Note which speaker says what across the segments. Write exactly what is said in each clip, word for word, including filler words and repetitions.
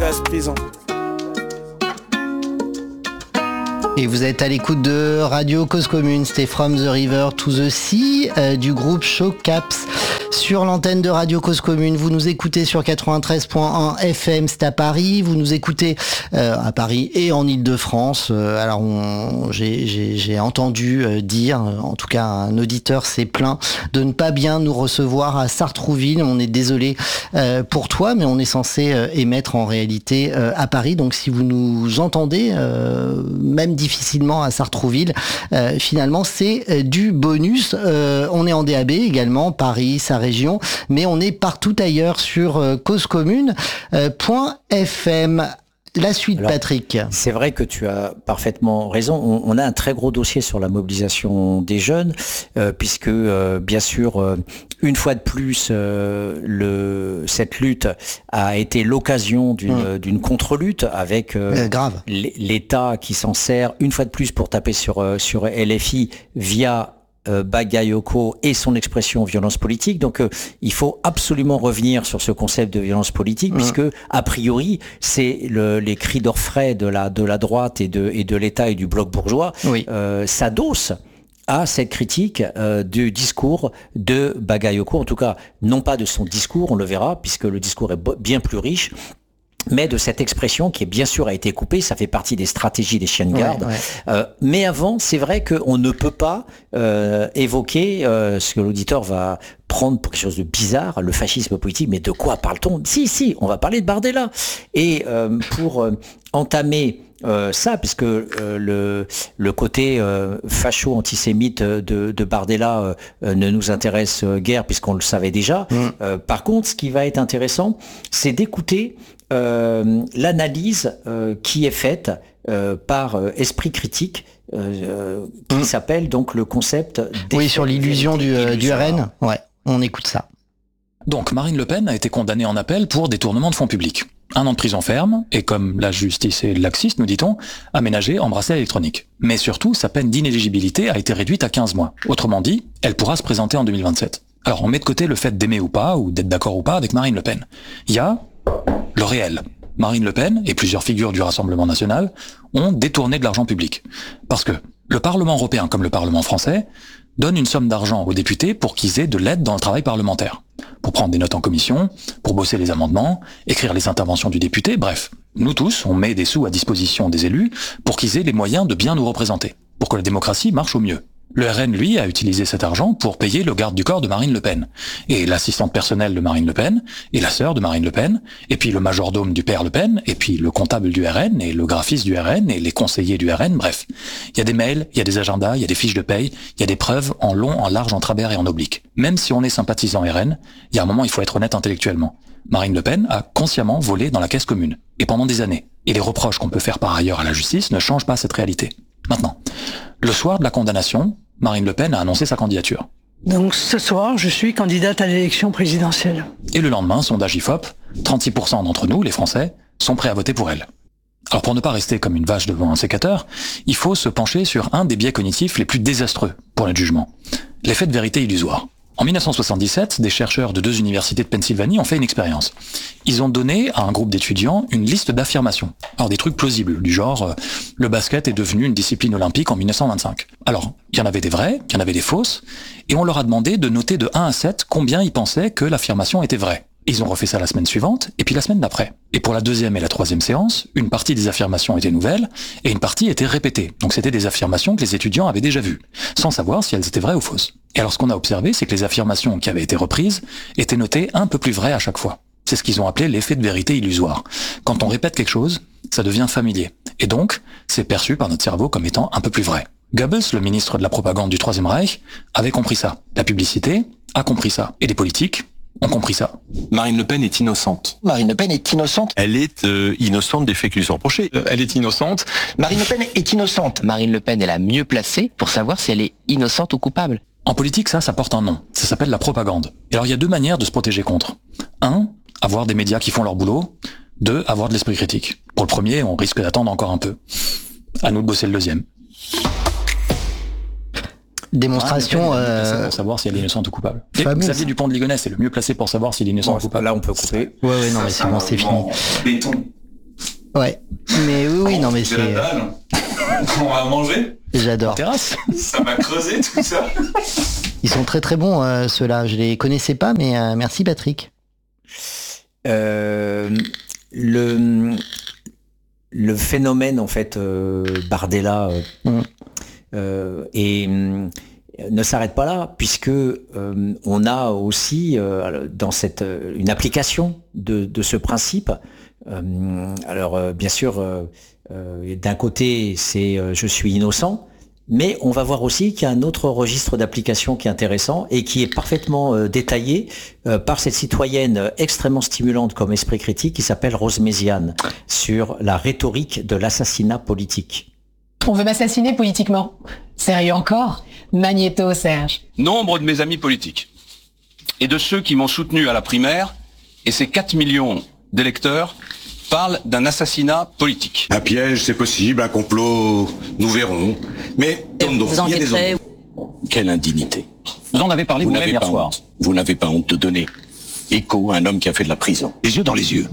Speaker 1: place prison.
Speaker 2: Et vous êtes à l'écoute de Radio Cause Commune, c'était From the River to the Sea euh, du groupe Shock Caps sur l'antenne de Radio Cause Commune. Vous nous écoutez sur quatre-vingt-treize point un F M, c'est à Paris. Vous nous écoutez euh, à Paris et en Île-de-France. Euh, alors on, j'ai, j'ai, j'ai entendu euh, dire, en tout cas un auditeur s'est plaint de ne pas bien nous recevoir à Sartrouville. On est désolé euh, pour toi, mais on est censé euh, émettre en réalité euh, à Paris. Donc si vous nous entendez, euh, même difficilement à Sartrouville, euh, finalement c'est euh, du bonus. Euh, on est en D A B également, Paris, sa région, mais on est partout ailleurs sur euh, cause commune point F M. La suite, alors, Patrick.
Speaker 3: C'est vrai que tu as parfaitement raison. On, on a un très gros dossier sur la mobilisation des jeunes, euh, puisque euh, bien sûr, euh, une fois de plus, euh, le, cette lutte a été l'occasion d'une, mmh. d'une contre-lutte avec euh,
Speaker 2: euh, grave.
Speaker 3: l'État qui s'en sert une fois de plus pour taper sur euh, sur L F I via Euh, Bagayoko et son expression violence politique. Donc euh, il faut absolument revenir sur ce concept de violence politique, mmh. puisque a priori c'est le, les cris d'orfraie de la de la droite et de et de l'État et du bloc bourgeois oui. euh, s'adossent à cette critique euh, du discours de Bagayoko, en tout cas non pas de son discours, on le verra, puisque le discours est bien plus riche, mais de cette expression qui, bien sûr, a été coupée. Ça fait partie des stratégies des chiens de garde. Ouais, ouais. Euh, mais avant, c'est vrai qu'on ne peut pas euh, évoquer euh, ce que l'auditeur va prendre pour quelque chose de bizarre, le fascisme politique. Mais de quoi parle-t-on ? Si, si, on va parler de Bardella. Et euh, pour euh, entamer Euh, ça, puisque euh, le le côté euh, facho-antisémite de, de Bardella euh, ne nous intéresse guère, puisqu'on le savait déjà. Mmh. Euh, par contre, ce qui va être intéressant, c'est d'écouter euh, l'analyse euh, qui est faite euh, par euh, Esprit Critique, euh, qui mmh. s'appelle donc le concept.
Speaker 2: Oui, sur l'illusion du, euh, du R N. Ouais, on écoute ça.
Speaker 4: Donc, Marine Le Pen a été condamnée en appel pour détournement de fonds publics. Un an de prison ferme, et comme la justice est laxiste, nous dit-on, aménagé en bracelet électronique. Mais surtout, sa peine d'inéligibilité a été réduite à quinze mois. Autrement dit, elle pourra se présenter en deux mille vingt-sept. Alors on met de côté le fait d'aimer ou pas, ou d'être d'accord ou pas avec Marine Le Pen. Il y a le réel. Marine Le Pen et plusieurs figures du Rassemblement national ont détourné de l'argent public. Parce que le Parlement européen, comme le Parlement français, donne une somme d'argent aux députés pour qu'ils aient de l'aide dans le travail parlementaire. Pour prendre des notes en commission, pour bosser les amendements, écrire les interventions du député, bref. Nous tous, on met des sous à disposition des élus pour qu'ils aient les moyens de bien nous représenter, pour que la démocratie marche au mieux. Le R N, lui, a utilisé cet argent pour payer le garde du corps de Marine Le Pen, et l'assistante personnelle de Marine Le Pen, et la sœur de Marine Le Pen, et puis le majordome du père Le Pen, et puis le comptable du R N, et le graphiste du R N, et les conseillers du R N, bref. Il y a des mails, il y a des agendas, il y a des fiches de paye, il y a des preuves en long, en large, en travers et en oblique. Même si on est sympathisant R N, il y a un moment, il faut être honnête intellectuellement. Marine Le Pen a consciemment volé dans la caisse commune, et pendant des années. Et les reproches qu'on peut faire par ailleurs à la justice ne changent pas cette réalité. Maintenant, le soir de la condamnation, Marine Le Pen a annoncé sa candidature.
Speaker 5: Donc ce soir, je suis candidate à l'élection présidentielle.
Speaker 4: Et le lendemain, sondage I F O P, trente-six pour cent d'entre nous, les Français, sont prêts à voter pour elle. Alors pour ne pas rester comme une vache devant un sécateur, il faut se pencher sur un des biais cognitifs les plus désastreux pour notre jugement, l'effet de vérité illusoire. En dix-neuf cent soixante-dix-sept, des chercheurs de deux universités de Pennsylvanie ont fait une expérience. Ils ont donné à un groupe d'étudiants une liste d'affirmations. Alors des trucs plausibles, du genre euh, « le basket est devenu une discipline olympique en dix-neuf cent vingt-cinq ». Alors, il y en avait des vraies, il y en avait des fausses, et on leur a demandé de noter de un à sept combien ils pensaient que l'affirmation était vraie. Ils ont refait ça la semaine suivante, et puis la semaine d'après. Et pour la deuxième et la troisième séance, une partie des affirmations étaient nouvelles, et une partie était répétée. Donc c'était des affirmations que les étudiants avaient déjà vues, sans savoir si elles étaient vraies ou fausses. Et alors ce qu'on a observé, c'est que les affirmations qui avaient été reprises étaient notées un peu plus vraies à chaque fois. C'est ce qu'ils ont appelé l'effet de vérité illusoire. Quand on répète quelque chose, ça devient familier. Et donc, c'est perçu par notre cerveau comme étant un peu plus vrai. Goebbels, le ministre de la propagande du Troisième Reich, avait compris ça. La publicité a compris ça. Et les politiques ont compris ça.
Speaker 6: Marine Le Pen est innocente.
Speaker 7: Marine Le Pen est innocente.
Speaker 6: Elle est euh, innocente des faits qui lui sont reprochés.
Speaker 8: Euh, elle est innocente.
Speaker 7: Marine Le Pen est innocente.
Speaker 9: Marine Le Pen est la mieux placée pour savoir si elle est innocente ou coupable.
Speaker 4: En politique, ça, ça porte un nom. Ça s'appelle la propagande. Et alors, il y a deux manières de se protéger contre. Un, avoir des médias qui font leur boulot. Deux, avoir de l'esprit critique. Pour le premier, on risque d'attendre encore un peu. À nous de bosser le deuxième.
Speaker 2: Démonstration.
Speaker 4: Ah,
Speaker 2: euh...
Speaker 4: pour savoir si elle est innocente ou coupable.
Speaker 2: Fameuse.
Speaker 4: Xavier Dupont de Ligonnès est le mieux placé pour savoir s'il est innocent
Speaker 3: bon,
Speaker 4: ou coupable.
Speaker 3: Là, on peut couper.
Speaker 2: Ouais, ouais, non, mais c'est bon, c'est fini.
Speaker 6: Béton.
Speaker 2: Ouais, mais oui, oui, non, mais c'est...
Speaker 6: la dalle. On va manger.
Speaker 2: J'adore.
Speaker 4: Terrasse.
Speaker 6: Ça m'a creusé tout ça.
Speaker 2: Ils sont très très bons, euh, ceux-là. Je les connaissais pas, mais euh, merci Patrick.
Speaker 3: Euh, le, le phénomène, en fait, euh, Bardella euh,
Speaker 2: Mm.
Speaker 3: euh, et, euh, ne s'arrête pas là, puisque euh, on a aussi euh, dans cette, euh, une application de, de ce principe. Euh, alors, euh, bien sûr, euh, euh, d'un côté, c'est euh, je suis innocent, mais on va voir aussi qu'il y a un autre registre d'application qui est intéressant et qui est parfaitement euh, détaillé euh, par cette citoyenne euh, extrêmement stimulante comme esprit critique qui s'appelle Rose Méziane, sur la rhétorique de l'assassinat politique.
Speaker 1: On veut m'assassiner politiquement. Sérieux encore? Magnéto, Serge.
Speaker 8: Nombre de mes amis politiques et de ceux qui m'ont soutenu à la primaire, et ces quatre millions d'électeurs, parlent d'un assassinat politique.
Speaker 10: Un piège, c'est possible, un complot, nous verrons. Mais, donc, il y a des hommes.
Speaker 8: Quelle indignité.
Speaker 4: Vous en avez parlé
Speaker 8: Vous
Speaker 4: vous-même
Speaker 8: n'avez
Speaker 4: hier
Speaker 8: pas
Speaker 4: soir.
Speaker 8: honte. Vous n'avez pas honte de donner écho à un homme qui a fait de la prison.
Speaker 10: Les yeux dans les yeux.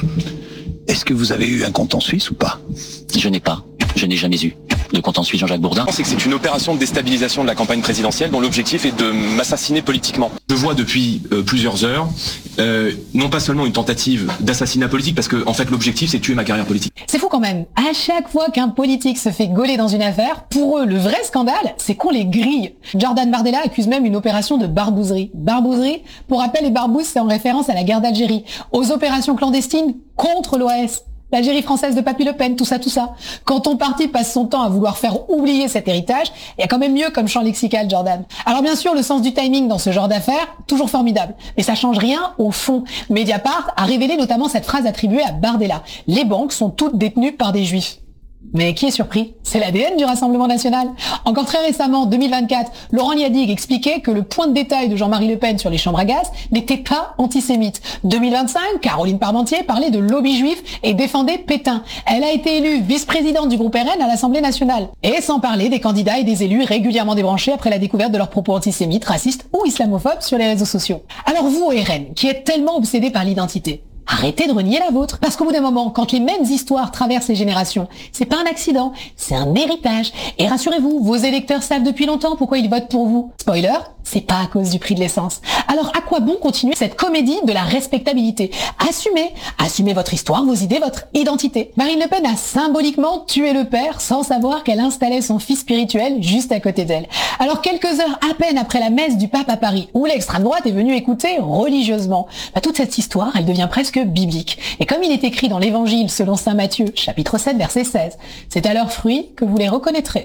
Speaker 10: Est-ce que vous avez eu un compte en Suisse ou pas?
Speaker 9: Je n'ai pas, je n'ai jamais eu de compte en Suisse, Jean-Jacques Bourdin.
Speaker 6: Je pense que c'est une opération de déstabilisation de la campagne présidentielle dont l'objectif est de m'assassiner politiquement. Je vois depuis euh, plusieurs heures, euh, non pas seulement une tentative d'assassinat politique, parce que en fait l'objectif c'est de tuer ma carrière politique.
Speaker 1: C'est fou quand même. À chaque fois qu'un politique se fait gauler dans une affaire, pour eux, le vrai scandale, c'est qu'on les grille. Jordan Bardella accuse même une opération de barbouzerie. Barbouzerie, pour rappel, les barbouzes, c'est en référence à la guerre d'Algérie, aux opérations clandestines contre l'O A S. L'Algérie française de Papy Le Pen, tout ça, tout ça. Quand ton parti passe son temps à vouloir faire oublier cet héritage, il y a quand même mieux comme champ lexical, Jordan. Alors bien sûr, le sens du timing dans ce genre d'affaires, toujours formidable. Mais ça change rien au fond. Mediapart a révélé notamment cette phrase attribuée à Bardella. Les banques sont toutes détenues par des juifs. Mais qui est surpris? C'est l'A D N du Rassemblement national. Encore très récemment, deux mille vingt-quatre, Laurent Liadig expliquait que le point de détail de Jean-Marie Le Pen sur les chambres à gaz n'était pas antisémite. deux mille vingt-cinq, Caroline Parmentier parlait de lobby juif et défendait Pétain. Elle a été élue vice-présidente du groupe R N à l'Assemblée nationale. Et sans parler des candidats et des élus régulièrement débranchés après la découverte de leurs propos antisémites, racistes ou islamophobes sur les réseaux sociaux. Alors vous, au R N, qui êtes tellement obsédés par l'identité, arrêtez de renier la vôtre. Parce qu'au bout d'un moment, quand les mêmes histoires traversent les générations, c'est pas un accident, c'est un héritage. Et rassurez-vous, vos électeurs savent depuis longtemps pourquoi ils votent pour vous. Spoiler, c'est pas à cause du prix de l'essence. Alors à quoi bon continuer cette comédie de la respectabilité? Assumez, assumez votre histoire, vos idées, votre identité. Marine Le Pen a symboliquement tué le père sans savoir qu'elle installait son fils spirituel juste à côté d'elle. Alors quelques heures à peine après la messe du pape à Paris, où l'extrême droite est venue écouter religieusement, bah, toute cette histoire, elle devient presque biblique. Et comme il est écrit dans l'Évangile selon saint Matthieu, chapitre sept, verset seize, c'est à leurs fruits que vous les reconnaîtrez.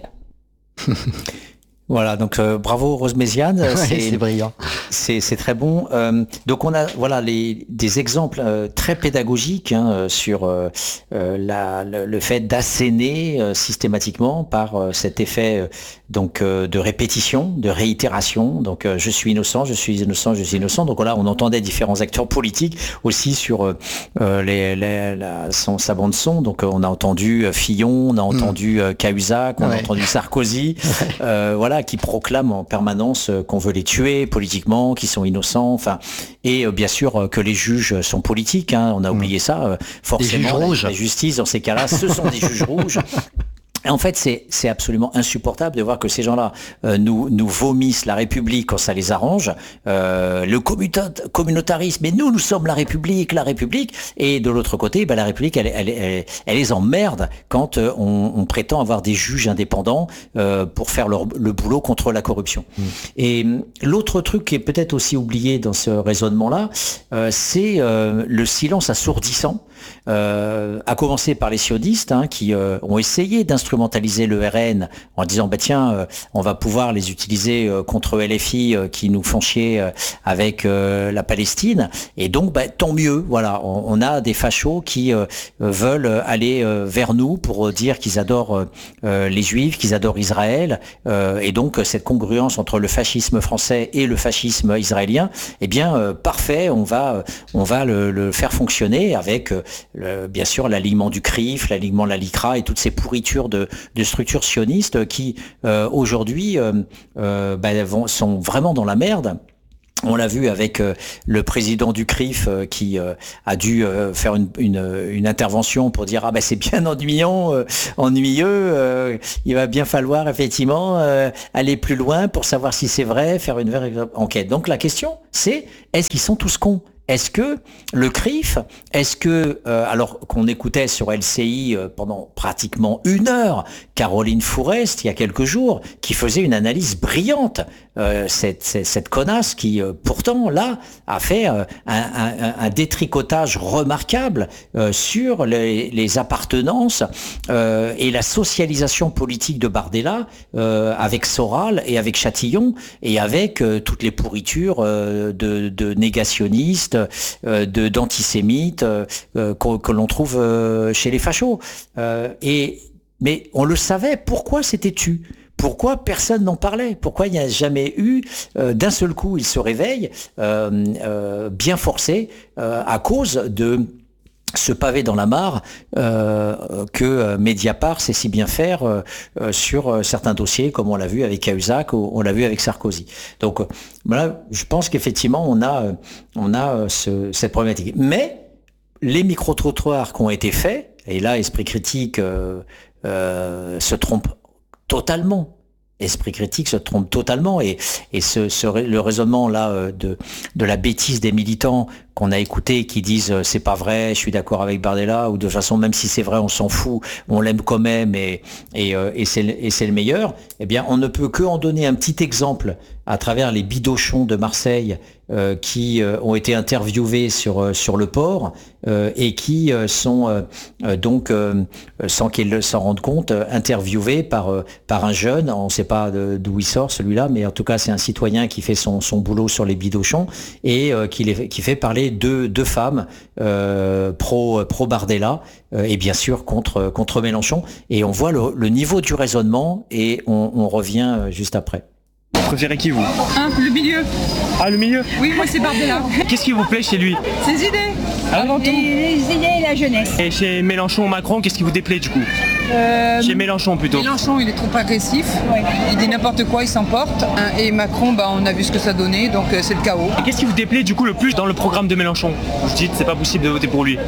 Speaker 3: Voilà, donc euh, bravo Rose Méziane,
Speaker 2: Ouais,
Speaker 3: c'est
Speaker 2: c'est brillant.
Speaker 3: C'est c'est très bon. Euh, donc on a voilà les des exemples euh, très pédagogiques hein, sur euh, euh, la, le, le fait d'asséner euh, systématiquement par euh, cet effet euh, donc euh, de répétition, de réitération. Donc euh, je suis innocent, je suis innocent, je suis innocent. Donc là on entendait différents acteurs politiques aussi sur euh, les, les la, son, sa bande son. Donc euh, on a entendu euh, Fillon, on a entendu euh, Cahuzac, on
Speaker 2: Ouais.
Speaker 3: a entendu Sarkozy. Euh, voilà. Qui proclament en permanence qu'on veut les tuer politiquement, qu'ils sont innocents, enfin, et euh, bien sûr euh, que les juges sont politiques. Hein, on a oublié ça. Euh, forcément,
Speaker 2: juges
Speaker 3: la,
Speaker 2: rouges.
Speaker 3: la justice dans ces cas-là, ce sont des juges rouges. Et en fait, c'est c'est absolument insupportable de voir que ces gens-là euh, nous nous vomissent la République quand ça les arrange, euh, le commuta- communautarisme. Mais nous, nous sommes la République, la République. Et de l'autre côté, ben, la République, elle, elle, elle, elle les emmerde quand euh, on, on prétend avoir des juges indépendants euh, pour faire leur, le boulot contre la corruption. Mmh. Et l'autre truc qui est peut-être aussi oublié dans ce raisonnement-là, euh, c'est euh, le silence assourdissant. Euh, à commencer par les sionistes hein, qui euh, ont essayé d'instrumentaliser le R N en disant bah tiens euh, on va pouvoir les utiliser euh, contre L F I euh, qui nous font chier euh, avec euh, la Palestine et donc bah, tant mieux voilà on, on a des fachos qui euh, veulent aller euh, vers nous pour dire qu'ils adorent euh, les Juifs, qu'ils adorent Israël euh, et donc cette congruence entre le fascisme français et le fascisme israélien eh bien euh, parfait on va on va le, le faire fonctionner avec euh, Le, bien sûr l'alignement du C R I F, l'alignement de la LICRA et toutes ces pourritures de, de structures sionistes qui euh, aujourd'hui euh, euh, bah, vont, sont vraiment dans la merde. On l'a vu avec euh, le président du C R I F euh, qui euh, a dû euh, faire une, une, une intervention pour dire ah ben c'est bien ennuyant, euh, ennuyeux, euh, il va bien falloir effectivement euh, aller plus loin pour savoir si c'est vrai, faire une vraie enquête. Donc la question c'est est-ce qu'ils sont tous cons ? Est-ce que le C R I F, est-ce que, euh, alors qu'on écoutait sur L C I euh, pendant pratiquement une heure, Caroline Fourest, il y a quelques jours, qui faisait une analyse brillante, euh, cette, cette, cette connasse qui, euh, pourtant, là, a fait euh, un, un, un détricotage remarquable euh, sur les, les appartenances euh, et la socialisation politique de Bardella euh, avec Soral et avec Chatillon et avec euh, toutes les pourritures euh, de, de négationnistes, Euh, de d'antisémites euh, euh, que, que l'on trouve euh, chez les fachos. Euh, et mais on le savait. Pourquoi c'était tu ? Pourquoi personne n'en parlait ? Pourquoi il n'y a jamais eu euh, d'un seul coup il se réveille euh, euh, bien forcé euh, à cause de ce pavé dans la mare euh, que euh, Mediapart sait si bien faire euh, euh, sur euh, certains dossiers, comme on l'a vu avec Cahuzac ou on l'a vu avec Sarkozy. Donc euh, voilà, je pense qu'effectivement on a, euh, on a euh, ce, cette problématique. Mais les micro-trottoirs qui ont été faits, et là Esprit Critique euh, euh, se trompe totalement. Esprit Critique se trompe totalement et, et ce, ce, le raisonnement là de, de la bêtise des militants qu'on a écouté qui disent euh, c'est pas vrai, je suis d'accord avec Bardella, ou de toute façon même si c'est vrai on s'en fout, on l'aime quand même et, et, euh, et, c'est, et c'est le meilleur, eh bien on ne peut que en donner un petit exemple à travers les bidochons de Marseille euh, qui euh, ont été interviewés sur, euh, sur le port euh, et qui euh, sont euh, donc, euh, sans qu'ils s'en rendent compte, interviewés par, euh, par un jeune, on ne sait pas de, d'où il sort celui-là, mais en tout cas c'est un citoyen qui fait son, son boulot sur les bidochons et euh, qui, les, qui fait parler deux, deux femmes euh, pro, pro Bardella euh, et bien sûr contre, contre Mélenchon. Et on voit le, le niveau du raisonnement et on, on revient juste après.
Speaker 11: Vous préférez qui, vous ?
Speaker 12: Hein, le milieu.
Speaker 11: Ah, le milieu ?
Speaker 12: Oui, moi c'est Bardella.
Speaker 11: Qu'est-ce qui vous plaît chez lui ?
Speaker 12: Ses idées,
Speaker 11: ah,
Speaker 12: avant tout.
Speaker 13: Les, les idées et la jeunesse.
Speaker 11: Et chez Mélenchon, Macron, qu'est-ce qui vous déplaît du coup ?
Speaker 12: Euh,
Speaker 11: Chez Mélenchon plutôt.
Speaker 12: Mélenchon, il est trop agressif. Ouais. Il dit n'importe quoi, il s'emporte. Et Macron, bah, on a vu ce que ça donnait, donc euh, c'est le chaos.
Speaker 11: Et qu'est-ce qui vous déplaît du coup le plus dans le programme de Mélenchon ? Vous dites c'est pas possible de voter pour lui.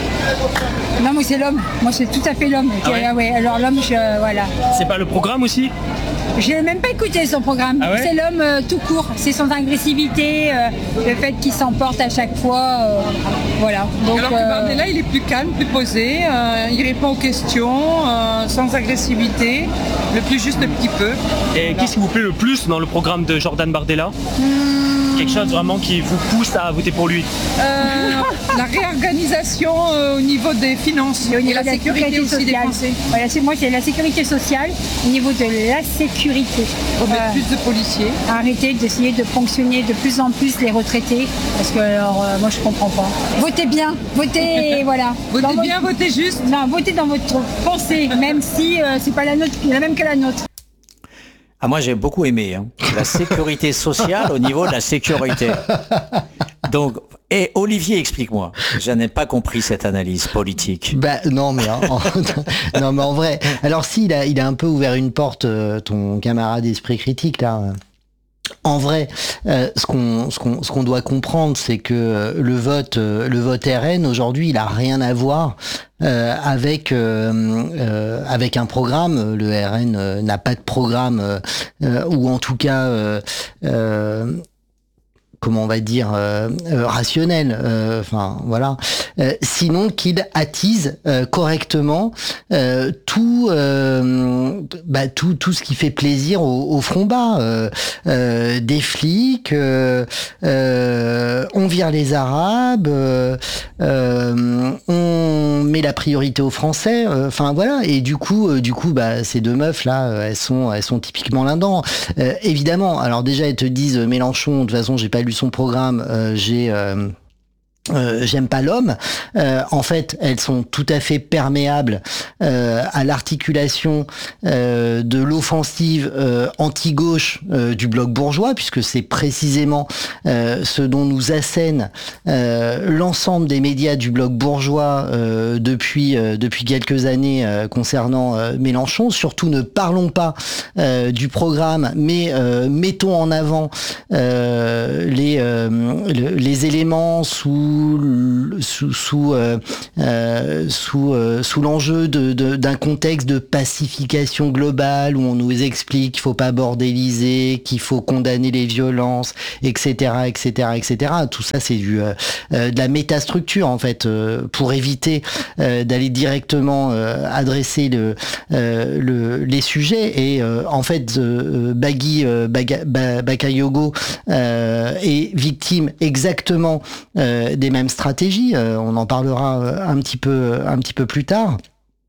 Speaker 13: Non, moi c'est l'homme. Moi c'est tout à fait l'homme.
Speaker 11: Ah ouais
Speaker 13: ah ouais, alors l'homme, je, euh, voilà.
Speaker 11: C'est pas le programme aussi ?
Speaker 13: Je n'ai même pas écouté son programme.
Speaker 11: Ah ouais
Speaker 13: c'est l'homme euh, tout court. C'est son agressivité, euh, le fait qu'il s'emporte à chaque fois. Euh, voilà.
Speaker 12: Donc, alors que euh... Bardella, il est plus calme, plus posé. Euh, il répond aux questions euh, sans agressivité, le plus juste un petit peu.
Speaker 11: Et voilà. Qu'est-ce qui vous plaît le plus dans le programme de Jordan Bardella ?
Speaker 12: hum...
Speaker 11: Quelque chose vraiment qui vous pousse à voter pour lui ?
Speaker 12: euh, La réorganisation euh, au niveau des finances
Speaker 13: et au niveau
Speaker 12: et la
Speaker 13: de la
Speaker 12: sécurité, sécurité aussi
Speaker 13: sociale.
Speaker 12: des Français.
Speaker 13: Voilà, c'est, moi, c'est la sécurité sociale au niveau de la sécurité.
Speaker 12: On met euh, plus de policiers.
Speaker 13: Arrêter d'essayer de ponctionner de plus en plus les retraités, parce que alors, euh, moi je comprends pas. Votez bien, votez voilà.
Speaker 12: Votez dans bien, votre... votez juste.
Speaker 13: Non, votez dans votre pensée, même si euh, c'est pas la nôtre, la même que la nôtre.
Speaker 3: Ah, moi j'ai beaucoup aimé hein. La sécurité sociale au niveau de la sécurité. Donc, et Olivier, explique-moi. Je n'ai pas compris cette analyse politique.
Speaker 2: Bah non, mais en, en, non, mais en vrai. Alors si, il a, il a un peu ouvert une porte, euh, ton camarade Esprit Critique là. En vrai, euh, ce qu'on ce qu'on ce qu'on doit comprendre, c'est que euh, le vote euh, le vote R N aujourd'hui, il a rien à voir euh, avec euh, euh, avec un programme. Le R N euh, n'a pas de programme euh, ou en tout cas euh, euh, comment on va dire euh, euh, rationnel, enfin euh, voilà, euh, sinon qu'il attise euh, correctement euh, tout, euh, bah, tout tout ce qui fait plaisir au, au front bas, euh, euh, des flics, euh, euh, on vire les Arabes, euh, euh, on met la priorité aux Français, enfin euh, voilà, et du coup euh, du coup bah ces deux meufs là, elles sont elles sont typiquement là-dedans. Euh, évidemment, alors déjà elles te disent Mélenchon, de toute façon j'ai pas lu son programme, euh, j'ai euh, Euh, j'aime pas l'homme. Euh, en fait, elles sont tout à fait perméables euh, à l'articulation euh, de l'offensive euh, anti-gauche euh, du bloc bourgeois, puisque c'est précisément euh, ce dont nous assène euh, l'ensemble des médias du bloc bourgeois euh, depuis euh, depuis quelques années euh, concernant euh, Mélenchon. Surtout, ne parlons pas euh, du programme, mais euh, mettons en avant euh, les euh, le, les éléments sous sous sous euh, euh, sous, euh, sous l'enjeu de, de, d'un contexte de pacification globale où on nous explique qu'il faut pas bordéliser, qu'il faut condamner les violences, et cetera, et cetera, et cetera. Tout ça, c'est du euh, euh, de la métastructure en fait euh, pour éviter euh, d'aller directement euh, adresser le, euh, le les sujets. Et euh, en fait, euh, Bagui euh, Baga, Bakayogo euh, est victime exactement euh, des mêmes stratégies. Euh, on en parlera un petit peu, un petit peu plus tard.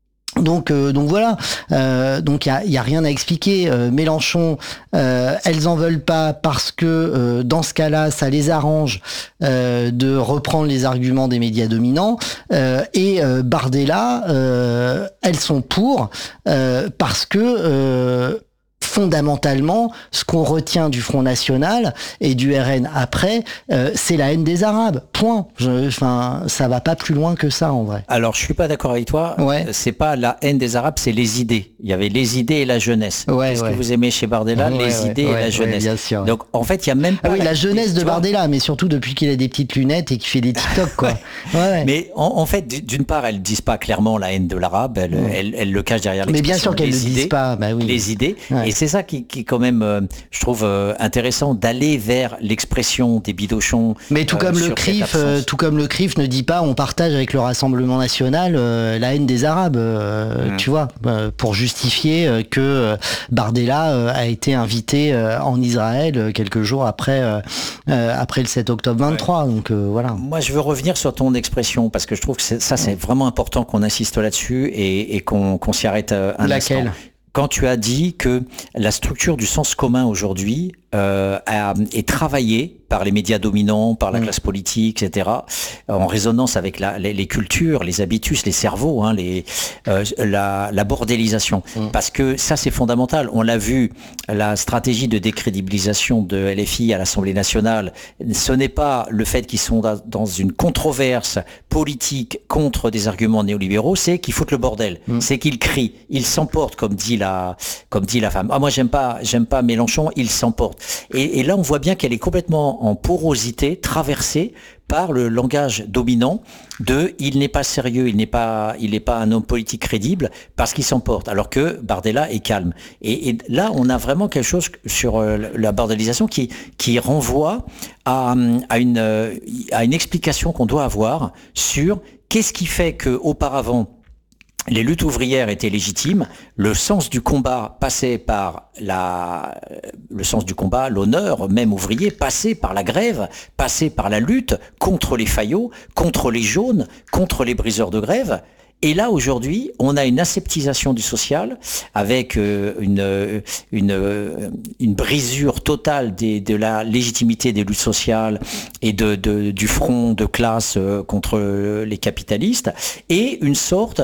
Speaker 2: Donc, euh, donc voilà. Euh, donc il y a, y a rien à expliquer. Euh, Mélenchon, euh, elles en veulent pas parce que euh, dans ce cas-là, ça les arrange euh, de reprendre les arguments des médias dominants. Euh, et euh, Bardella, euh, elles sont pour euh, parce que euh, fondamentalement, ce qu'on retient du Front National et du R N après, euh, c'est la haine des Arabes. Point. Enfin, ça va pas plus loin que ça en vrai.
Speaker 3: Alors, je suis pas d'accord avec toi.
Speaker 2: Ouais.
Speaker 3: C'est pas la haine des Arabes, c'est les idées. Il y avait les idées et la jeunesse.
Speaker 2: Ouais,
Speaker 3: Qu'est-ce
Speaker 2: ouais.
Speaker 3: que vous aimez chez Bardella?
Speaker 2: Ouais,
Speaker 3: Les
Speaker 2: ouais,
Speaker 3: idées
Speaker 2: ouais,
Speaker 3: et la
Speaker 2: ouais,
Speaker 3: jeunesse.
Speaker 2: bien sûr.
Speaker 3: Donc, en fait, il y a même pas.
Speaker 2: Ah oui, la jeunesse de Bardella, mais surtout depuis qu'il a des petites lunettes et qu'il fait des TikTok, quoi. Ouais. Ouais.
Speaker 3: Mais en, en fait, d'une part, elles disent pas clairement la haine de l'arabe. Elles,
Speaker 2: Ouais.
Speaker 3: elles, elles le cachent derrière
Speaker 2: Mais bien
Speaker 3: l'expression
Speaker 2: sûr qu'elles
Speaker 3: des
Speaker 2: le disent
Speaker 3: idées,
Speaker 2: pas. Bah oui.
Speaker 3: Les idées.
Speaker 2: Ouais.
Speaker 3: Et c'est ça qui, qui quand même, euh, je trouve euh, intéressant d'aller vers l'expression des bidochons.
Speaker 2: Mais tout
Speaker 3: euh,
Speaker 2: comme le
Speaker 3: sur
Speaker 2: C R I
Speaker 3: cette
Speaker 2: F, euh,
Speaker 3: absence.
Speaker 2: tout comme le C R I F ne dit pas, on partage avec le Rassemblement National euh, la haine des Arabes, euh,
Speaker 3: Mm.
Speaker 2: tu vois, euh, pour justifier euh, que euh, Bardella euh, a été invité euh, en Israël euh, quelques jours après euh, euh, après le sept octobre vingt-trois. Ouais. Donc euh, voilà.
Speaker 3: Moi, je veux revenir sur ton expression parce que je trouve que c'est, ça, c'est vraiment important qu'on insiste là-dessus et, et qu'on, qu'on s'y arrête euh, un
Speaker 2: Laquelle
Speaker 3: instant. Quand tu as dit que la structure du sens commun aujourd'hui euh, a, est travaillée par les médias dominants, par la mmh. classe politique, et cetera, en résonance avec la, les, les cultures, les habitus, les cerveaux, hein, les, euh, la, la bordélisation. Mmh. Parce que ça, c'est fondamental. On l'a vu, la stratégie de décrédibilisation de L F I à l'Assemblée nationale, ce n'est pas le fait qu'ils sont dans une controverse politique contre des arguments néolibéraux, c'est qu'ils foutent le bordel. Mmh. C'est qu'ils crient, ils s'emportent, comme dit la, comme dit la femme. Ah, moi, j'aime pas, j'aime pas Mélenchon, il s'emporte. Et, et là, on voit bien qu'elle est complètement en porosité, traversée par le langage dominant de il n'est pas sérieux, il n'est pas, il n'est pas un homme politique crédible parce qu'il s'emporte, alors que Bardella est calme. Et, et là, on a vraiment quelque chose sur euh, la bordélisation qui, qui renvoie à, à, une, euh, à une explication qu'on doit avoir sur qu'est-ce qui fait qu'auparavant, les luttes ouvrières étaient légitimes, le sens du combat passait par la, le sens du combat, l'honneur même ouvrier passait par la grève, passait par la lutte contre les faillots, contre les jaunes, contre les briseurs de grève. Et là, aujourd'hui, on a une aseptisation du social avec euh, une, une, euh, une brisure totale des, de la légitimité des luttes sociales et de, de, du front de classe euh, contre les capitalistes et une sorte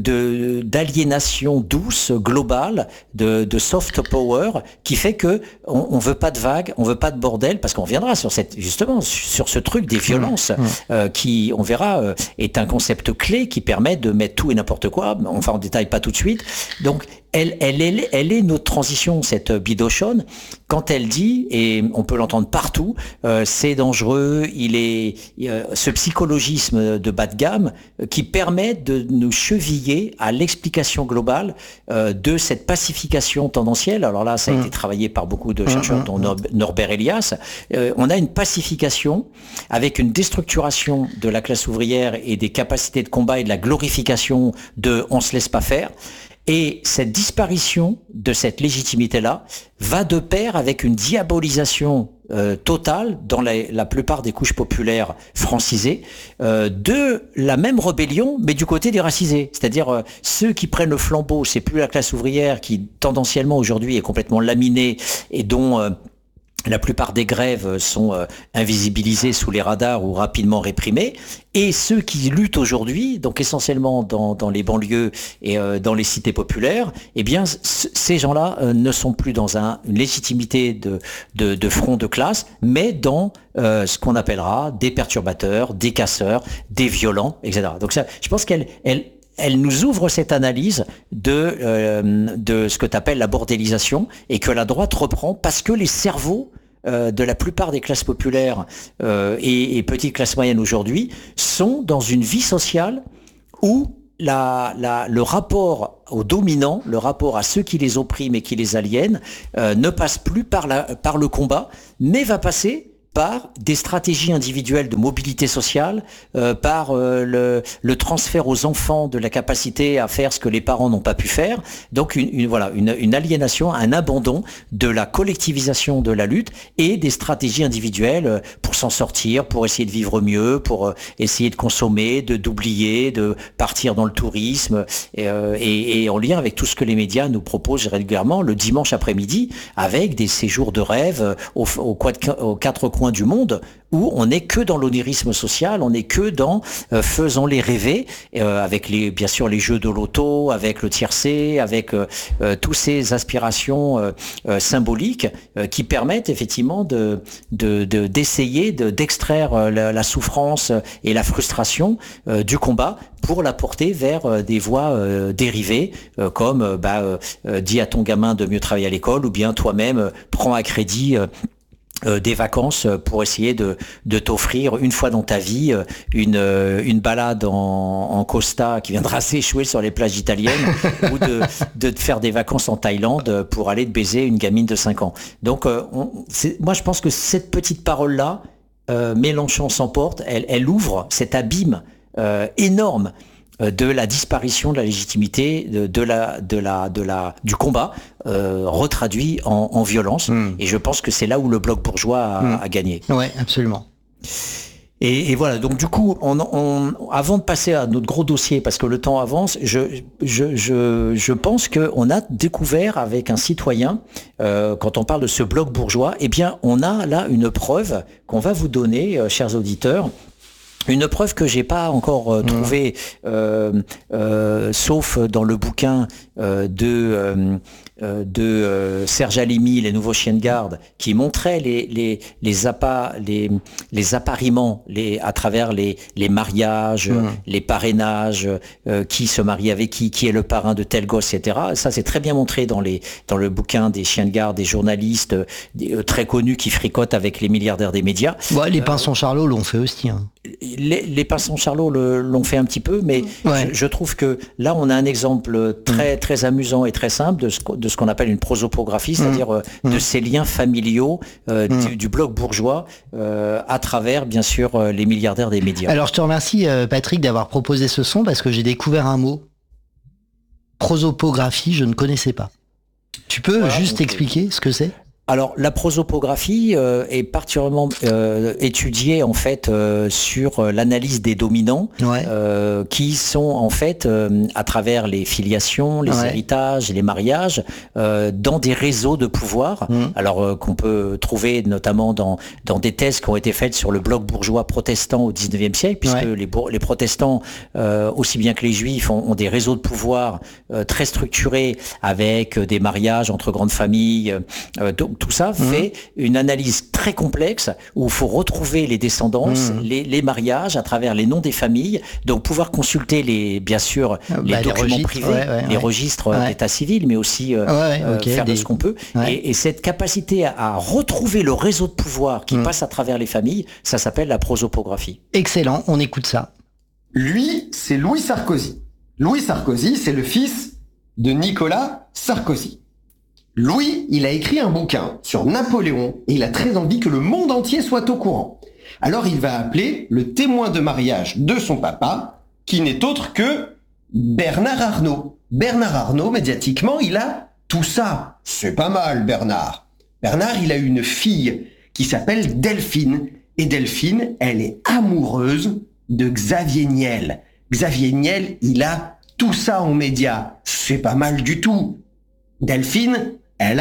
Speaker 3: de, d'aliénation douce, globale, de, de soft power qui fait que on, on veut pas de vagues, on veut pas de bordel parce qu'on viendra sur cette, justement, sur ce truc des violences mmh. euh, qui, on verra, euh, est un concept clé qui permet de mettre tout et n'importe quoi, enfin on détaille pas tout de suite. Donc elle, elle, elle, elle est notre transition, cette bidochonne, quand elle dit, et on peut l'entendre partout, euh, c'est dangereux, il est euh, ce psychologisme de bas de gamme euh, qui permet de nous cheviller à l'explication globale euh, de cette pacification tendancielle. Alors là, ça a mmh. été travaillé par beaucoup de chercheurs, mmh, dont mmh. Norbert Elias. Euh, on a une pacification avec une déstructuration de la classe ouvrière et des capacités de combat et de la glorification de on se laisse pas faire. Et cette disparition de cette légitimité-là va de pair avec une diabolisation euh, totale dans la, la plupart des couches populaires francisées euh, de la même rébellion, mais du côté des racisés. C'est-à-dire euh, ceux qui prennent le flambeau, c'est plus la classe ouvrière qui tendanciellement aujourd'hui est complètement laminée et dont... Euh, La plupart des grèves sont euh, invisibilisées sous les radars ou rapidement réprimées. Et ceux qui luttent aujourd'hui, donc essentiellement dans, dans les banlieues et euh, dans les cités populaires, eh bien, c- ces gens-là euh, ne sont plus dans un, une légitimité de, de, de front de classe, mais dans euh, ce qu'on appellera des perturbateurs, des casseurs, des violents, et cetera. Donc ça, je pense qu'elle... Elle, elle nous ouvre cette analyse de, euh, de ce que tu appelles la bordélisation et que la droite reprend parce que les cerveaux euh, de la plupart des classes populaires euh, et, et petites classes moyennes aujourd'hui sont dans une vie sociale où la, la, le rapport aux dominants, le rapport à ceux qui les oppriment et qui les aliènent euh, ne passe plus par, la, par le combat, mais va passer par des stratégies individuelles de mobilité sociale, euh, par euh, le, le transfert aux enfants de la capacité à faire ce que les parents n'ont pas pu faire. Donc une, une voilà une, une aliénation, un abandon de la collectivisation de la lutte et des stratégies individuelles pour s'en sortir, pour essayer de vivre mieux, pour euh, essayer de consommer, de d'oublier, de partir dans le tourisme et, euh, et, et en lien avec tout ce que les médias nous proposent régulièrement le dimanche après-midi avec des séjours de rêve aux, aux, aux quatre coins du monde où on n'est que dans l'onirisme social, on n'est que dans euh, faisons-les rêver, euh, avec les, bien sûr les jeux de loto, avec le tiercé, avec euh, euh, toutes ces aspirations euh, euh, symboliques euh, qui permettent effectivement de, de, de d'essayer de, d'extraire euh, la, la souffrance et la frustration euh, du combat pour la porter vers euh, des voies euh, dérivées, euh, comme euh, bah, euh, dis à ton gamin de mieux travailler à l'école, ou bien toi-même euh, prends à crédit euh, Euh, des vacances pour essayer de, de t'offrir une fois dans ta vie une, une balade en, en Costa qui viendra s'échouer sur les plages italiennes ou de, de te faire des vacances en Thaïlande pour aller te baiser une gamine de cinq ans. Donc euh, on, c'est, moi je pense que cette petite parole-là, euh, Mélenchon s'emporte, elle, elle ouvre cet abîme euh, énorme de la disparition de la légitimité de, de la de la de la du combat euh, retraduit en, en violence mmh. et je pense que c'est là où le bloc bourgeois a, mmh. a gagné.
Speaker 2: Ouais, absolument.
Speaker 3: Et, et voilà, donc du coup, on, on, avant de passer à notre gros dossier, parce que le temps avance, je, je, je, je pense qu'on a découvert avec un citoyen, euh, quand on parle de ce bloc bourgeois, eh bien, on a là une preuve qu'on va vous donner, euh, chers auditeurs. Une preuve que j'ai pas encore euh, trouvée, euh, euh, sauf dans le bouquin euh, de euh, de euh, Serge Halimi, Les Nouveaux Chiens de Garde, qui montrait les les les appas les les appariements les à travers les les mariages, mmh. les parrainages, euh, qui se marie avec qui, qui est le parrain de tel gosse, et cetera. Ça c'est très bien montré dans les dans le bouquin des chiens de garde, des journalistes euh, très connus qui fricotent avec les milliardaires des médias.
Speaker 2: Ouais, les Pinsons Charlot l'ont fait aussi. Hein.
Speaker 3: Les, les Pinsons Charlot le, l'ont fait un petit peu, mais ouais. je, je trouve que là on a un exemple très très amusant et très simple de ce, de ce qu'on appelle une prosopographie, c'est-à-dire mmh. euh, de ces liens familiaux euh, mmh. du, du bloc bourgeois euh, à travers bien sûr euh, les milliardaires des médias.
Speaker 2: Alors je te remercie euh, Patrick d'avoir proposé ce son parce que j'ai découvert un mot. Prosopographie, je ne connaissais pas. Tu peux voilà, juste expliquer ce que c'est ?
Speaker 3: Alors la prosopographie euh, est particulièrement euh, étudiée en fait euh, sur euh, l'analyse des dominants ouais. euh, qui sont en fait euh, à travers les filiations, les ouais. héritages, les mariages euh, dans des réseaux de pouvoir. Mmh. Alors euh, qu'on peut trouver notamment dans dans des thèses qui ont été faites sur le bloc bourgeois protestant au dix-neuvième siècle, puisque ouais. les les protestants euh, aussi bien que les juifs ont, ont des réseaux de pouvoir euh, très structurés avec des mariages entre grandes familles. Euh, donc, tout ça fait mmh. une analyse très complexe où il faut retrouver les descendances, mmh. les, les mariages à travers les noms des familles, donc pouvoir consulter les, bien sûr, les bah, documents les privés, ouais, ouais, les ouais. registres ouais. d'état civil, mais aussi euh, ouais, okay, euh, faire des... de ce qu'on peut. Ouais. Et, et cette capacité à, à retrouver le réseau de pouvoir qui mmh. passe à travers les familles, ça s'appelle la prosopographie.
Speaker 2: Excellent, on écoute ça.
Speaker 14: Lui, c'est Louis Sarkozy. Louis Sarkozy, c'est le fils de Nicolas Sarkozy. Louis, il a écrit un bouquin sur Napoléon et il a très envie que le monde entier soit au courant. Alors il va appeler le témoin de mariage de son papa, qui n'est autre que Bernard Arnault. Bernard Arnault, médiatiquement, il a tout ça. C'est pas mal, Bernard. Bernard, il a une fille qui s'appelle Delphine. Et Delphine, elle est amoureuse de Xavier Niel. Xavier Niel, il a tout ça en médias. C'est pas mal du tout. Delphine, elle a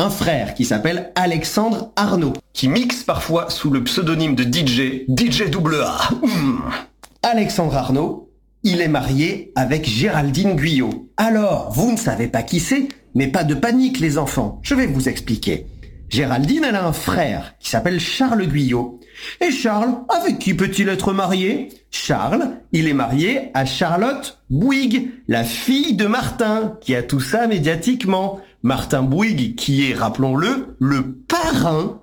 Speaker 14: un frère qui s'appelle Alexandre Arnaud, qui mixe parfois sous le pseudonyme de D J, D J double A. Mmh. Alexandre Arnaud, il est marié avec Géraldine Guyot. Alors, vous ne savez pas qui c'est, mais pas de panique les enfants, je vais vous expliquer. Géraldine, elle a un frère qui s'appelle Charles Guyot. Et Charles, avec qui peut-il être marié? Charles, il est marié à Charlotte Bouygues, la fille de Martin, qui a tout ça médiatiquement. Martin Bouygues, qui est, rappelons-le, le parrain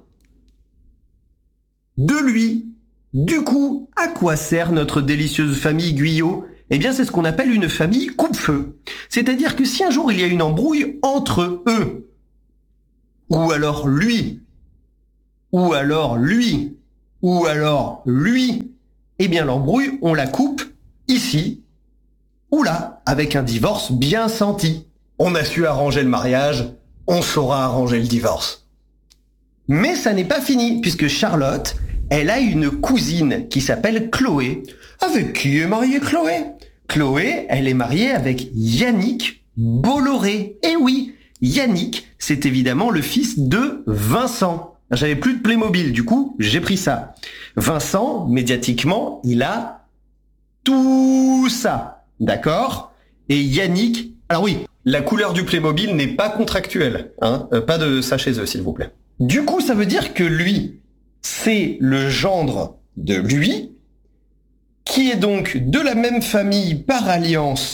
Speaker 14: de lui. Du coup, à quoi sert notre délicieuse famille Guyot? Eh bien, c'est ce qu'on appelle une famille coupe-feu. C'est-à-dire que si un jour il y a une embrouille entre eux, ou alors lui, ou alors lui, ou alors lui, eh bien l'embrouille, on la coupe ici, ou là, avec un divorce bien senti. On a su arranger le mariage, on saura arranger le divorce. Mais ça n'est pas fini, puisque Charlotte, elle a une cousine qui s'appelle Chloé. Avec qui est mariée Chloé? Chloé, elle est mariée avec Yannick Bolloré. Eh oui, Yannick, c'est évidemment le fils de Vincent. J'avais plus de Playmobil, du coup, j'ai pris ça. Vincent, médiatiquement, il a tout ça. D'accord? Et Yannick, alors oui, la couleur du Playmobil n'est pas contractuelle. Hein, euh, pas de ça chez eux, s'il vous plaît. Du coup, ça veut dire que lui, c'est le gendre de lui, qui est donc de la même famille par alliance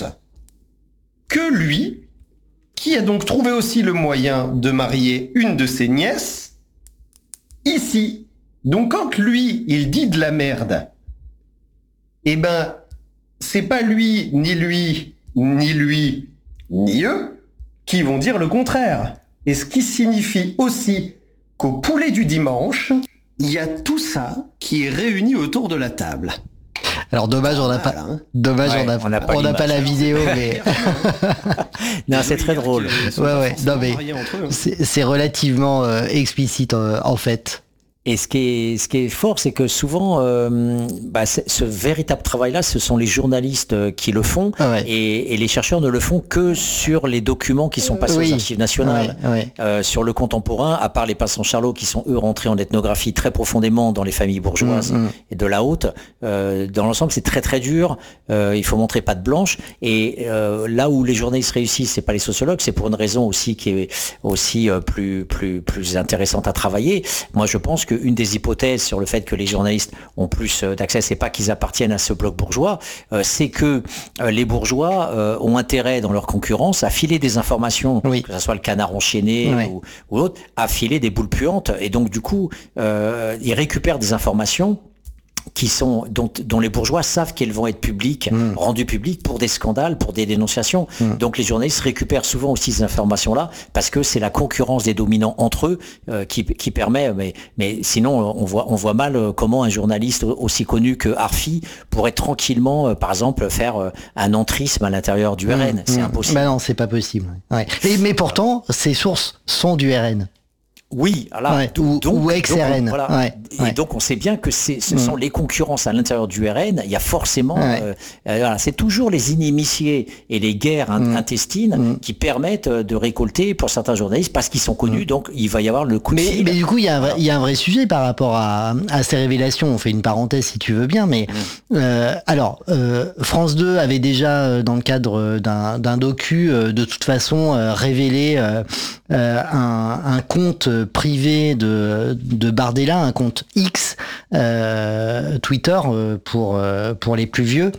Speaker 14: que lui, qui a donc trouvé aussi le moyen de marier une de ses nièces ici. Donc quand lui, il dit de la merde, eh ben, c'est pas lui, ni lui, ni lui, ni eux qui vont dire le contraire. Et ce qui signifie aussi qu'au poulet du dimanche, il y a tout ça qui est réuni autour de la table.
Speaker 2: Alors dommage, on n'a pas,
Speaker 14: hein.
Speaker 2: dommage,
Speaker 3: Ouais,
Speaker 2: on n'a
Speaker 3: on n'a pas
Speaker 2: on n'a pas la vidéo, mais
Speaker 3: Non, c'est très drôle.
Speaker 2: ouais, ouais, non mais c'est c'est relativement euh, explicite euh, en fait.
Speaker 3: Et ce qui est, ce qui est fort, c'est que souvent, euh, bah, ce véritable travail-là, ce sont les journalistes qui le font,
Speaker 2: ah ouais.
Speaker 3: et, et les chercheurs ne le font que sur les documents qui sont passés
Speaker 2: oui.
Speaker 3: aux archives nationales.
Speaker 2: Ouais, ouais.
Speaker 3: Euh, sur le contemporain, à part les passants Charlot qui sont eux rentrés en ethnographie très profondément dans les familles bourgeoises
Speaker 2: mmh, mmh.
Speaker 3: et de la haute, euh, dans l'ensemble, c'est très très dur. Euh, il faut montrer patte blanche. Et euh, là où les journalistes réussissent, c'est pas les sociologues, c'est pour une raison aussi qui est aussi euh, plus plus plus intéressante à travailler. Moi, je pense que une des hypothèses sur le fait que les journalistes ont plus d'accès, c'est pas qu'ils appartiennent à ce bloc bourgeois, euh, c'est que euh, les bourgeois euh, ont intérêt dans leur concurrence à filer des informations, oui. que ce soit le Canard enchaîné oui. ou, ou l'autre, à filer des boules puantes, et donc du coup, euh, ils récupèrent des informations qui sont dont, dont les bourgeois savent qu'elles vont être publiques, mmh. rendues publiques pour des scandales, pour des dénonciations. Mmh. Donc les journalistes récupèrent souvent aussi ces informations-là parce que c'est la concurrence des dominants entre eux euh, qui, qui permet. Mais, mais sinon, on voit, on voit mal comment un journaliste aussi connu que Arfi pourrait tranquillement, euh, par exemple, faire euh, un entrisme à l'intérieur du mmh. R N. C'est mmh. impossible.
Speaker 2: Ben non, c'est pas possible. Ouais. Et, mais pourtant, ces sources sont du R N.
Speaker 3: Oui, alors,
Speaker 2: ouais, ou,
Speaker 3: donc,
Speaker 2: ou ex-R N.
Speaker 3: Donc, voilà.
Speaker 2: ouais,
Speaker 3: et
Speaker 2: ouais.
Speaker 3: donc on sait bien que c'est, ce
Speaker 2: mmh.
Speaker 3: sont les concurrences à l'intérieur du R N. Il y a forcément, ouais. euh, euh, voilà, c'est toujours les inimitiés et les guerres mmh. intestines mmh. qui permettent de récolter pour certains journalistes parce qu'ils sont connus. Mmh. Donc il va y avoir le coup de
Speaker 2: mais,
Speaker 3: fil.
Speaker 2: Mais du coup, il y a un vrai, il y a un vrai sujet par rapport à, à ces révélations. On fait une parenthèse si tu veux bien, mais mmh. euh, alors euh, France deux avait déjà dans le cadre d'un, d'un docu euh, de toute façon euh, révélé euh, euh, un, un compte privé de De, de Bardella, un compte X, euh, Twitter euh, pour, euh, pour les plus vieux,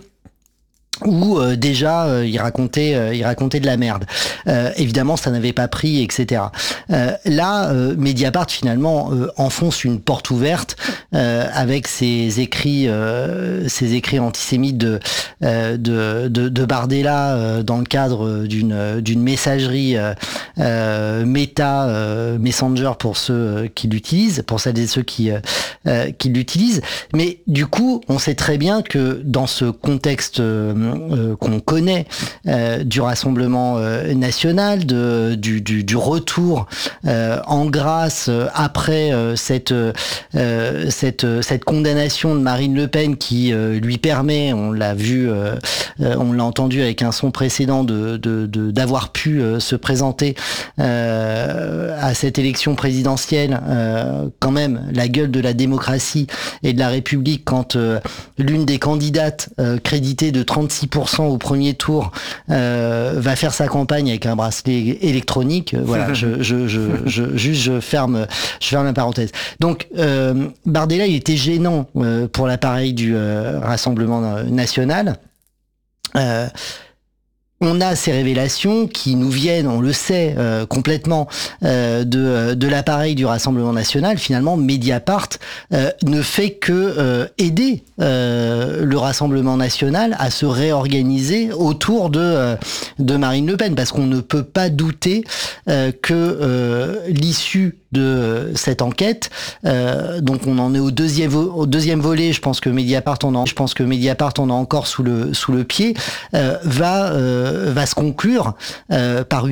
Speaker 2: où euh, déjà euh, il racontait euh, il racontait de la merde. Euh, évidemment, ça n'avait pas pris, et cetera. Euh, là, euh, Mediapart finalement euh, enfonce une porte ouverte euh, avec ses écrits euh, ses écrits antisémites de euh, de, de de Bardella euh, dans le cadre d'une d'une messagerie euh, euh, Meta euh, Messenger pour ceux qui l'utilisent, pour celles et ceux qui euh, qui l'utilisent. Mais du coup, on sait très bien que dans ce contexte euh, Euh, qu'on connaît euh, du Rassemblement euh, national, de, du, du, du retour euh, en grâce euh, après euh, cette, euh, cette, cette condamnation de Marine Le Pen qui euh, lui permet, on l'a vu, euh, euh, on l'a entendu avec un son précédent, de, de, de, d'avoir pu euh, se présenter euh, à cette élection présidentielle euh, quand même la gueule de la démocratie et de la République quand euh, l'une des candidates euh, créditée de trente-six pour cent au premier tour euh, va faire sa campagne avec un bracelet électronique. Euh, voilà, je, je, je, je, juste je ferme, je ferme la parenthèse. Donc euh, Bardella, il était gênant euh, pour l'appareil du euh, Rassemblement national. Euh, On a ces révélations qui nous viennent, on le sait euh, complètement, euh, de, de l'appareil du Rassemblement national. Finalement, Mediapart euh, ne fait que euh, aider euh, le Rassemblement national à se réorganiser autour de, euh, de Marine Le Pen, parce qu'on ne peut pas douter euh, que euh, l'issue de cette enquête, euh, donc on en est au deuxième au deuxième volet. Je pense que Mediapart on a, je pense que Mediapart on a encore sous le sous le pied, euh, va euh, va se conclure euh, par une